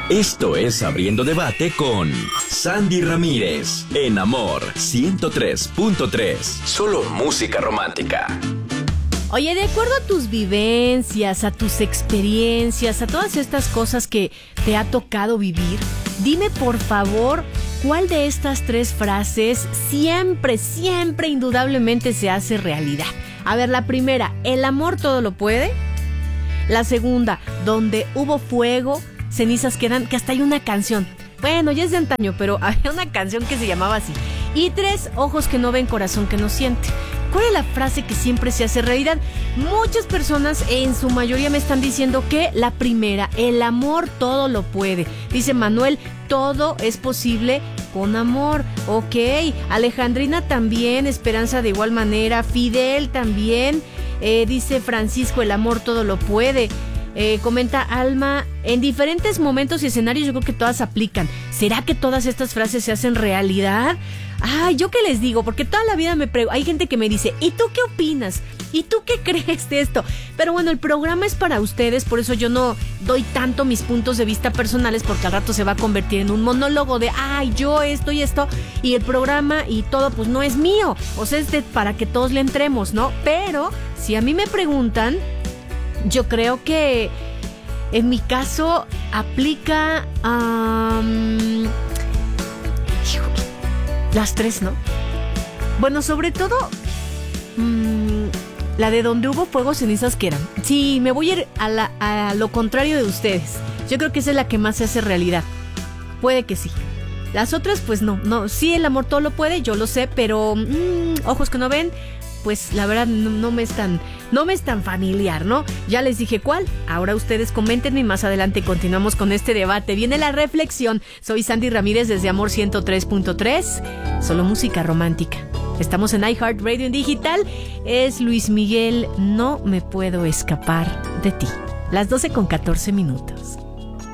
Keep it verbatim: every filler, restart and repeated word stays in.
Esto es Abriendo Debate con Sandy Ramírez en Amor ciento tres punto tres. Solo música romántica. Oye, de acuerdo a tus vivencias, a tus experiencias, a todas estas cosas que te ha tocado vivir, dime por favor, ¿cuál de estas tres frases siempre, siempre, indudablemente se hace realidad? A ver, la primera, el amor todo lo puede. La segunda, donde hubo fuego, cenizas quedan, que hasta hay una canción. Bueno, ya es de antaño, pero había una canción que se llamaba así. Y tres, ojos que no ven, corazón que no siente. ¿Cuál es la frase que siempre se hace realidad? Muchas personas, en su mayoría, me están diciendo que la primera, el amor todo lo puede. Dice Manuel, todo es posible con amor. Ok, Alejandrina también, Esperanza de igual manera, Fidel también. Eh, dice Francisco, el amor todo lo puede. Eh, comenta Alma, en diferentes momentos y escenarios yo creo que todas aplican. ¿Será que todas estas frases se hacen realidad? Ay, ¿yo qué les digo? Porque toda la vida me pregunto, hay gente que me dice, ¿y tú qué opinas? ¿Y tú qué crees de esto? Pero bueno, el programa es para ustedes, por eso yo no doy tanto mis puntos de vista personales, porque al rato se va a convertir en un monólogo de, ay, yo esto y esto, y el programa y todo pues no es mío, o sea, es de, para que todos le entremos, ¿no? Pero si a mí me preguntan, yo creo que en mi caso aplica um, las tres, ¿no? Bueno, sobre todo um, la de donde hubo fuego, cenizas quedan. Sí, me voy a ir a, la, a lo contrario de ustedes. Yo creo que esa es la que más se hace realidad. Puede que sí. Las otras, pues no, no. Sí, el amor todo lo puede, yo lo sé, pero um, ojos que no ven, pues la verdad no, no me es tan, no me es tan familiar, ¿no? Ya les dije cuál, ahora ustedes comenten y más adelante continuamos con este debate. Viene la reflexión. Soy Sandy Ramírez desde Amor ciento tres punto tres, solo música romántica. Estamos en iHeartRadio en digital. Es Luis Miguel, no me puedo escapar de ti. Las doce con catorce minutos.